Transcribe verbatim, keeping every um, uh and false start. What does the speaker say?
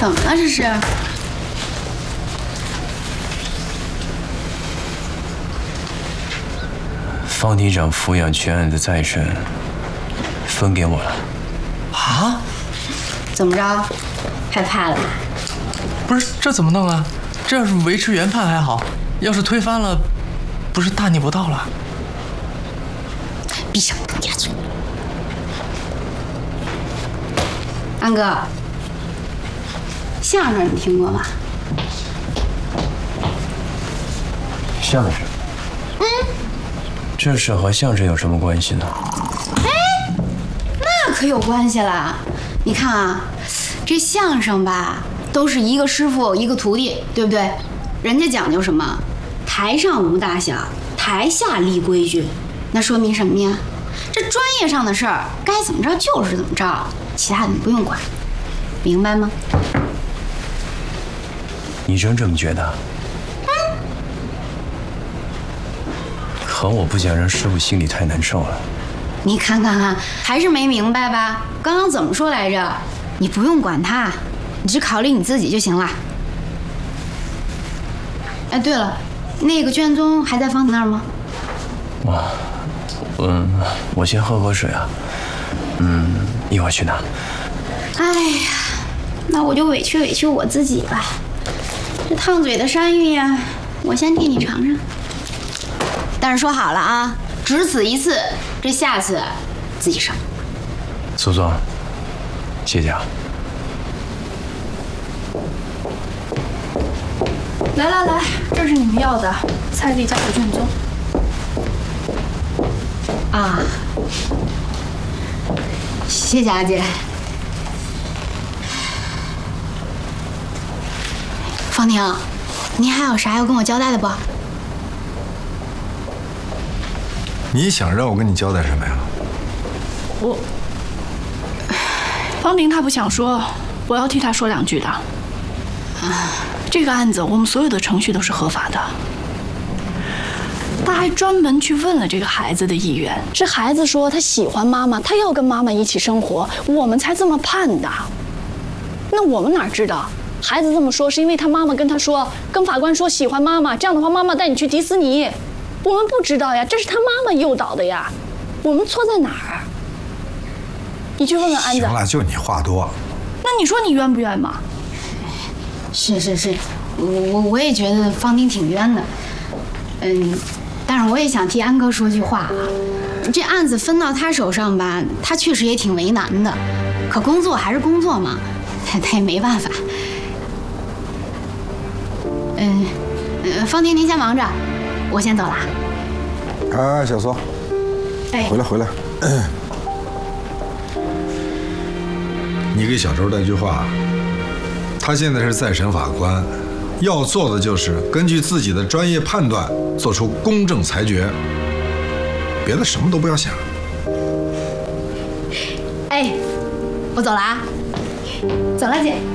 怎么了这是？ 方厅长抚养权案的再审分给我了。 啊？ 怎么着？害怕了吧？ 不是，这怎么弄啊？这要是维持原判还好，要是推翻了，不是大逆不道了？ 闭上你的嘴！安哥，相声你听过吗？ 相声？嗯。这事和相声有什么关系呢？ 哎，那可有关系了。你看啊，这相声吧，都是一个师傅一个徒弟，对不对？人家讲究什么？台上无大小，台下立规矩。那说明什么呀？这专业上的事儿，该怎么着就是怎么着，其他的你不用管，明白吗？ 你真这么觉得？ 嗯。 可我不想让师傅心里太难受了。 你看看看，还是没明白吧？刚刚怎么说来着？你不用管他，你只考虑你自己就行了。哎，对了，那个卷宗还在方那儿吗？ 哇，嗯，我先喝口水啊。嗯，一会儿去拿。 哎呀，那我就委屈委屈我自己吧。这烫嘴的山芋呀，我先替你尝尝。但是说好了啊，只此一次，这下次自己上。 苏总，谢谢啊。 来来来，这是你们要的蔡丽家的卷宗。 啊，谢谢阿姐。方婷，你还有啥要跟我交代的不？ 你想让我跟你交代什么呀？ 我，方婷她不想说，我要替她说两句的。啊，这个案子我们所有的程序都是合法的。他还专门去问了这个孩子的意愿，是孩子说他喜欢妈妈，他要跟妈妈一起生活，我们才这么判的。那我们哪知道，孩子这么说是因为他妈妈跟他说，跟法官说喜欢妈妈，这样的话妈妈带你去迪士尼。我们不知道呀，这是他妈妈诱导的呀，我们错在哪儿？你去问问安子。 行了，就你话多。 那你说你冤不冤嘛？ 是是是，我我我也觉得方丁挺冤的，嗯，但是我也想替安哥说句话啊，这案子分到他手上吧，他确实也挺为难的，可工作还是工作嘛，他他也没办法。嗯，呃，方丁您先忙着，我先走了。 哎，小苏， 哎， 回来回来。你给小周带句话，他现在是再审法官，要做的就是根据自己的专业判断做出公正裁决，别的什么都不要想。 哎，我走了啊，走了姐。